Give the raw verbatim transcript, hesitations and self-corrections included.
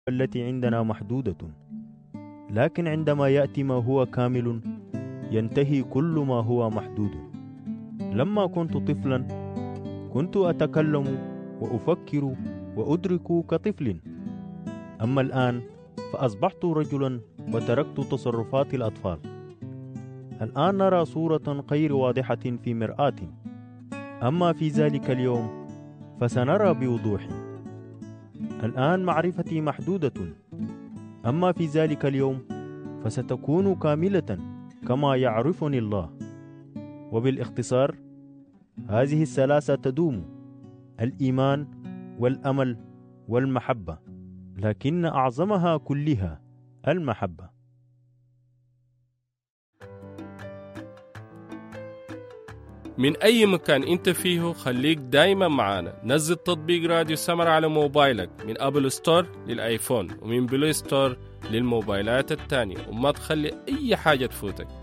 التي عندنا محدودة، لكن عندما يأتي ما هو كامل ينتهي كل ما هو محدود. لما كنت طفلا كنت أتكلم وأفكر وأدرك كطفل، أما الآن فأصبحت رجلا وتركت تصرفات الأطفال. الآن نرى صورة غير واضحة في مرآة، أما في ذلك اليوم فسنرى بوضوح. الآن معرفتي محدودة، أما في ذلك اليوم فستكون كاملة كما يعرفني الله. وبالاختصار هذه الثلاثة تدوم: الإيمان والأمل والمحبة، لكن أعظمها كلها المحبة. من أي مكان أنت فيه خليك دايما معانا. نزل تطبيق راديو سمر على موبايلك من أبل ستور للآيفون ومن بلاي ستور للموبايلات التانية، وما تخلي أي حاجة تفوتك.